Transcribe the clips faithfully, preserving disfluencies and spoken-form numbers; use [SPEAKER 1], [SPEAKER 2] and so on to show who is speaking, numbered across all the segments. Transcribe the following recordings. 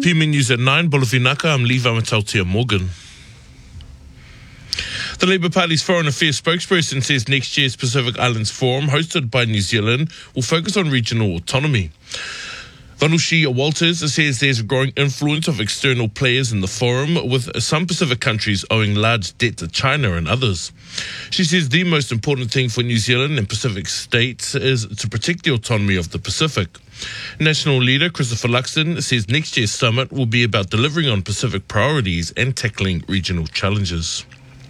[SPEAKER 1] P M News at nine, Bolofinaka, I'm Levi Matautia Morgan. The Labour Party's Foreign Affairs spokesperson says next year's Pacific Islands Forum, hosted by New Zealand, will focus on regional autonomy. Vanushi Walters says there's a growing influence of external players in the forum, with some Pacific countries owing large debt to China and others. She says the most important thing for New Zealand and Pacific states is to protect the autonomy of the Pacific. National leader Christopher Luxon says next year's summit will be about delivering on Pacific priorities and tackling regional challenges.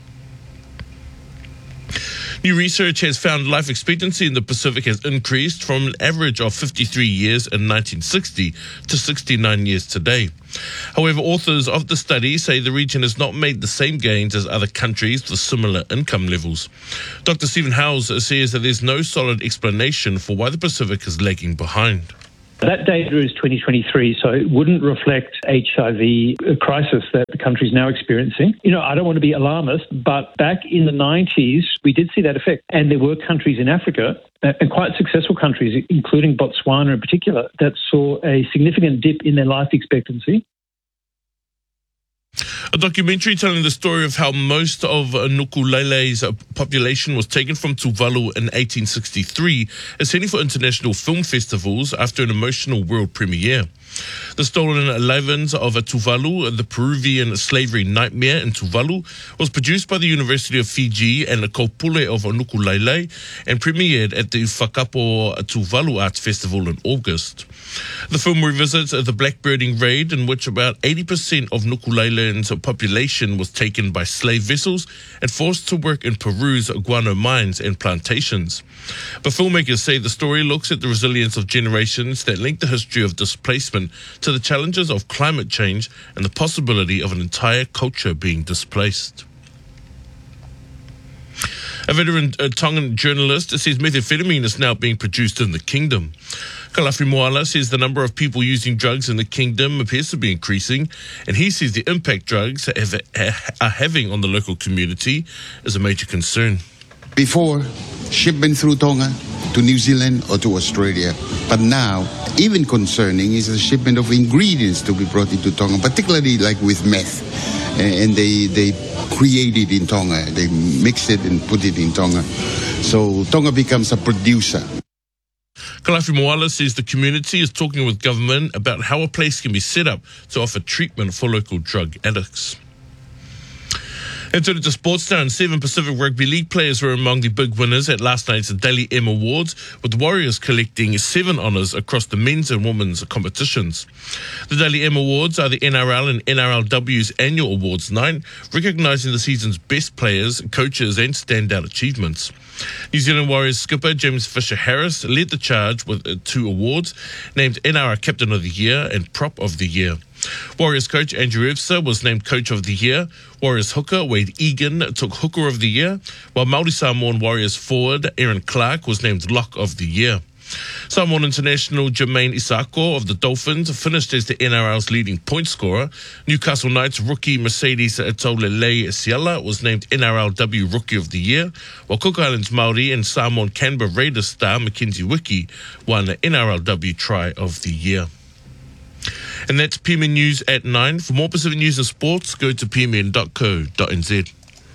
[SPEAKER 1] New research has found life expectancy in the Pacific has increased from an average of fifty-three years in nineteen sixty to sixty-nine years today. However, authors of the study say the region has not made the same gains as other countries with similar income levels. Doctor Stephen Howes says that there's no solid explanation for why the Pacific is lagging behind.
[SPEAKER 2] That data is twenty twenty-three, so it wouldn't reflect H I V crisis that the country is now experiencing. You know, I don't want to be alarmist, but back in the nineties, we did see that effect. And there were countries in Africa, and quite successful countries, including Botswana in particular, that saw a significant dip in their life expectancy.
[SPEAKER 1] A documentary telling the story of how most of Nuku'ulele's population was taken from Tuvalu in eighteen sixty-three is heading for international film festivals after an emotional world premiere. The Stolen Lives of Tuvalu, the Peruvian slavery nightmare in Tuvalu, was produced by the University of Fiji and the Kaupule of Nuku'ulele and premiered at the Whakapo Tuvalu Arts Festival in August. The film revisits the blackbirding raid in which about eighty percent of Nuku'ulele's population was taken by slave vessels and forced to work in Peru's guano mines and plantations. But filmmakers say the story looks at the resilience of generations that link the history of displacement to the challenges of climate change and the possibility of an entire culture being displaced. A veteran uh, Tongan journalist says methamphetamine is now being produced in the kingdom. Kalafi Moala says the number of people using drugs in the kingdom appears to be increasing, and he says the impact drugs have, are having on the local community is a major concern.
[SPEAKER 3] Before, shipment through Tonga to New Zealand or to Australia. But now, even concerning is the shipment of ingredients to be brought into Tonga, particularly like with meth. And they, they create it in Tonga. They mix it and put it in Tonga. So Tonga becomes a producer.
[SPEAKER 1] Kalafi Moala says the community is talking with government about how a place can be set up to offer treatment for local drug addicts. And turning to sports now, and seven Pacific Rugby League players were among the big winners at last night's Dally M Awards, with Warriors collecting seven honours across the men's and women's competitions. The Dally M Awards are the N R L and N R L W's annual awards night, recognising the season's best players, coaches and standout achievements. New Zealand Warriors skipper James Fisher-Harris led the charge with two awards, named N R L Captain of the Year and Prop of the Year. Warriors coach Andrew Evser was named Coach of the Year. Warriors hooker Wade Egan took Hooker of the Year, while Māori Samoan Warriors forward Aaron Clark was named Lock of the Year. Samoan international Jermaine Isako of the Dolphins finished as the N R L's leading point scorer. Newcastle Knights rookie Mercedes Taulelei Siala was named N R L W Rookie of the Year, while Cook Islands Māori and Samoan Canberra Raiders star Mackenzie Wiki won the N R L W Try of the Year. And that's P M N News at nine. For more Pacific News and Sports, go to p m n dot co dot n z.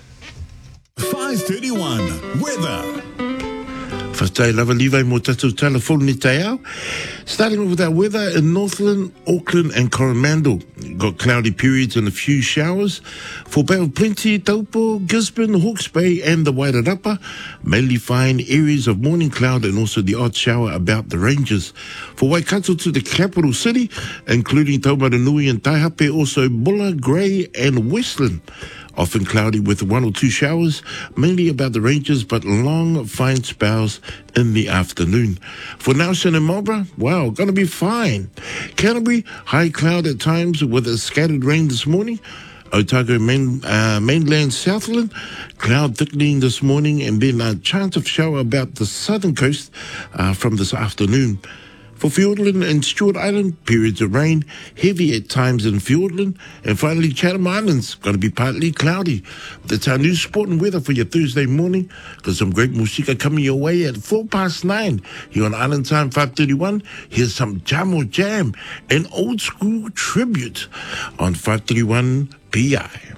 [SPEAKER 4] five thirty-one Weather.
[SPEAKER 5] Whastai lava Levi mo tatou telefone ni te au. Starting with our weather in Northland, Auckland and Coromandel. Got cloudy periods and a few showers. For Bay of Plenty, Taupo, Gisborne, Hawke's Bay and the Wairarapa, mainly fine areas of morning cloud and also the odd shower about the ranges. For Waikato to the capital city, including Taumaranui and Taihape, also Bulla, Grey and Westland. Often cloudy with one or two showers, mainly about the ranges, but long, fine spells in the afternoon. For Nelson and Marlborough, wow, gonna be fine. Canterbury, high cloud at times with a scattered rain this morning. Otago main, uh, mainland Southland, cloud thickening this morning, and then a chance of shower about the southern coast uh, from this afternoon. For Fiordland and Stewart Island, periods of rain, heavy at times in Fiordland, and finally Chatham Islands, going to be partly cloudy. That's our new sport and weather for your Thursday morning. Got some great musica coming your way at four past nine here on Island Time five thirty-one. Here's some Jam or Jam, an old school tribute on five thirty-one P I.